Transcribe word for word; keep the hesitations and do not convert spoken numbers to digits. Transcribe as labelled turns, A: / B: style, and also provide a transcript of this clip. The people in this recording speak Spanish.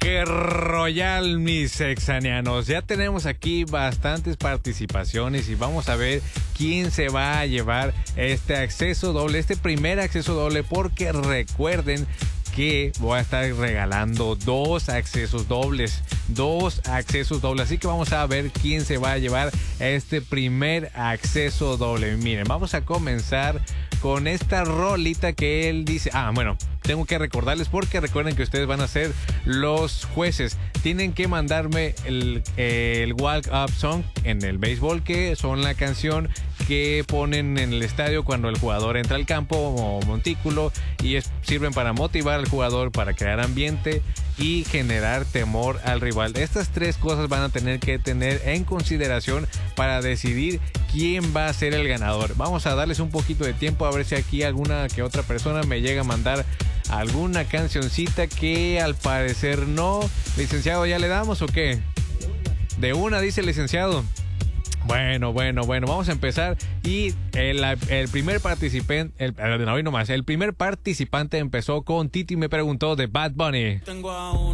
A: ¡Qué royal, mis sexanianos! Ya tenemos aquí bastantes participaciones y vamos a ver quién se va a llevar este acceso doble, este primer acceso doble, porque recuerden que voy a estar regalando dos accesos dobles, dos accesos dobles, así que vamos a ver quién se va a llevar este primer acceso doble. Miren, vamos a comenzar con esta rolita que él dice. Ah, bueno, tengo que recordarles, porque recuerden que ustedes van a ser los jueces. Tienen que mandarme el, el Walk Up Song en el béisbol, que son la canción que ponen en el estadio cuando el jugador entra al campo o montículo, y es, sirven para motivar al jugador, para crear ambiente y generar temor al rival. Estas tres cosas van a tener que tener en consideración para decidir quién va a ser el ganador. Vamos a darles un poquito de tiempo a ver si aquí alguna que otra persona me llega a mandar alguna cancioncita, que al parecer no. Licenciado, ¿ya le damos o qué? De una, dice el licenciado. Bueno, bueno, bueno, vamos a empezar. Y el, el primer participante, el, no, no más, el primer participante empezó con Titi me preguntó, de Bad Bunny.
B: Tengo a uno